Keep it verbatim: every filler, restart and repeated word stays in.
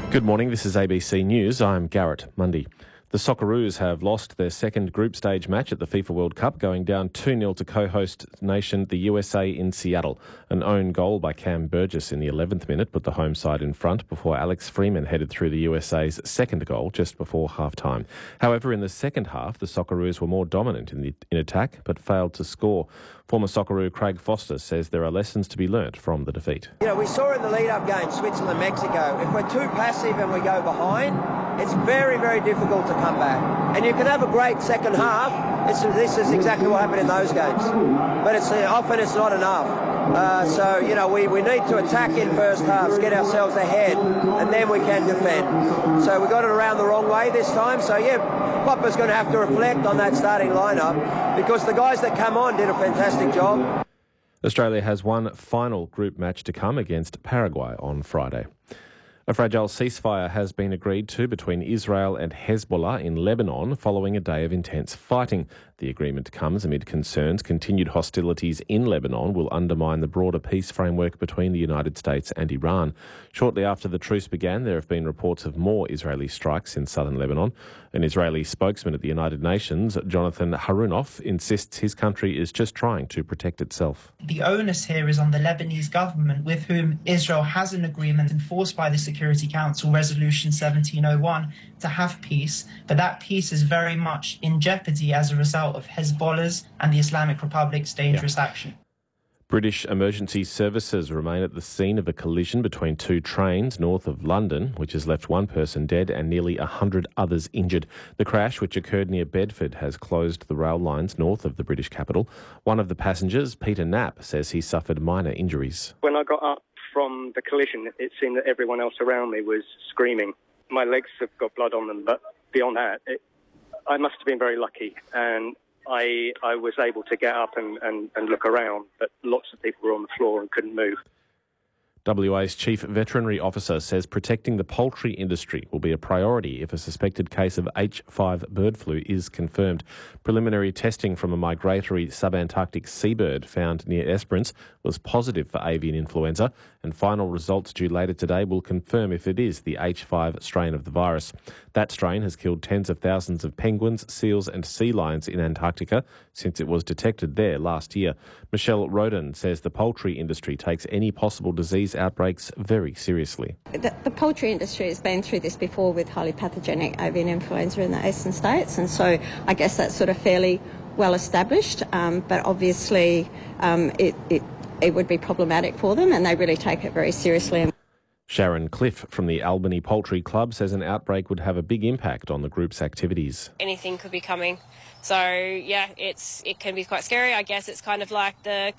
Good morning, this is A B C News. I'm Garrett Mundy. The Socceroos have lost their second group stage match at the FIFA World Cup, going down two nil to co-host nation the U S A in Seattle. An own goal by Cam Burgess in the eleventh minute put the home side in front before Alex Freeman headed through the U S A's second goal just before half-time. However, in the second half, the Socceroos were more dominant in, the, in attack but failed to score. Former Socceroo Craig Foster says there are lessons to be learnt from the defeat. You know, we saw in the lead-up game, Switzerland-Mexico, if we're too passive and we go behind, it's very, very difficult to come back. And you can have a great second half. It's, this is exactly what happened in those games. But it's uh, often it's not enough. Uh, so, you know, we, we need to attack in first halves, get ourselves ahead, and then we can defend. So we got it around the wrong way this time. So, yeah, Popper's going to have to reflect on that starting lineup because the guys that come on did a fantastic job. Australia has one final group match to come against Paraguay on Friday. A fragile ceasefire has been agreed to between Israel and Hezbollah in Lebanon following a day of intense fighting. The agreement comes amid concerns continued hostilities in Lebanon will undermine the broader peace framework between the United States and Iran. Shortly after the truce began, there have been reports of more Israeli strikes in southern Lebanon. An Israeli spokesman at the United Nations, Jonathan Harunoff, insists his country is just trying to protect itself. The onus here is on the Lebanese government, with whom Israel has an agreement enforced by the Security Council, Resolution seventeen oh one, to have peace, but that peace is very much in jeopardy as a result of Hezbollah's and the Islamic Republic's dangerous yeah. action. British emergency services remain at the scene of a collision between two trains north of London, which has left one person dead and nearly one hundred others injured. The crash, which occurred near Bedford, has closed the rail lines north of the British capital. One of the passengers, Peter Knapp, says he suffered minor injuries. When I got up from the collision, it seemed that everyone else around me was screaming. My legs have got blood on them, but beyond that, it, I must have been very lucky, and I I was able to get up and, and, and look around, but lots of people were on the floor and couldn't move. W A's Chief Veterinary Officer says protecting the poultry industry will be a priority if a suspected case of H five bird flu is confirmed. Preliminary testing from a migratory subantarctic seabird found near Esperance was positive for avian influenza, and final results due later today will confirm if it is the H five strain of the virus. That strain has killed tens of thousands of penguins, seals and sea lions in Antarctica since it was detected there last year. Michelle Roden says the poultry industry takes any possible disease outbreaks very seriously. The, the poultry industry has been through this before with highly pathogenic avian influenza in the eastern states, and so I guess that's sort of fairly well established, um, but obviously um, it, it, it would be problematic for them, and they really take it very seriously. Sharon Cliff from the Albany Poultry Club says an outbreak would have a big impact on the group's activities. Anything could be coming. So, yeah, it's it can be quite scary. I guess it's kind of like the